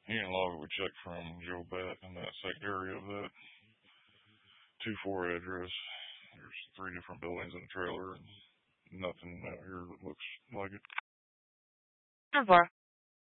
Union log we checked from Joe Bat in that second area of that 2-4 address. There's 3 different buildings in the trailer, and nothing out here that looks like it. 4.